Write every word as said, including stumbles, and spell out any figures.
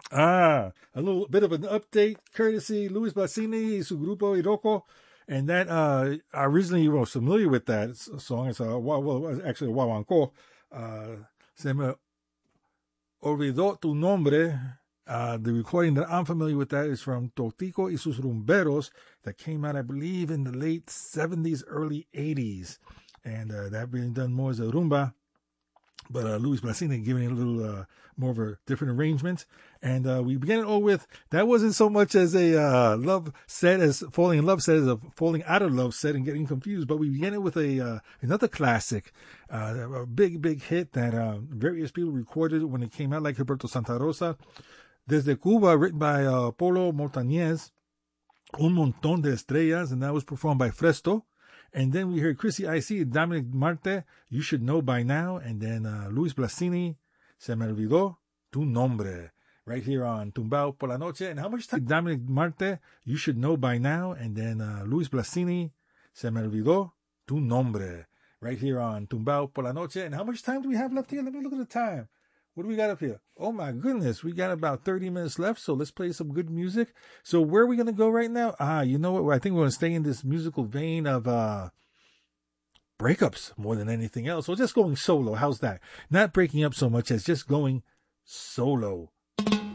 Ah, a little bit of an update, courtesy Luis Bassini y su grupo Iroko. And that, uh, I originally was familiar with that song. It's a, well, actually a Wawanko. Uh, se me olvidó tu nombre. Uh, the recording that I'm familiar with that is from Totico y sus Rumberos that came out, I believe, in the late seventies, early eighties. And uh, that being done more as a rumba. But uh, Luis Blasini giving it a little uh, more of a different arrangement. And uh, we began it all with, that wasn't so much as a uh, love set as falling in love set as a falling out of love set and getting confused. But we began it with a uh, another classic, uh, a big, big hit that uh, various people recorded when it came out, like Gilberto Santa Rosa. Desde Cuba, written by uh, Polo Montañez, Un Montón de Estrellas, and that was performed by Fresto. And then we heard Chrissy I C, Dominic Marte, You Should Know By Now, and then uh, Luis Blasini, Se Me Olvidó Tu Nombre, right here on Tumbao por la Noche. And how much time? Dominic Marte, You Should Know By Now, and then uh, Luis Blasini, Se Me Olvidó Tu Nombre, right here on Tumbao por la Noche. And how much time do we have left here? Let me look at the time. What do we got up here? Oh my goodness, we got about thirty minutes left, so let's play some good music. So where are we going to go right now? Ah, you know what? I think we're going to stay in this musical vein of uh, breakups more than anything else. So just going solo. How's that? Not breaking up so much as just going solo.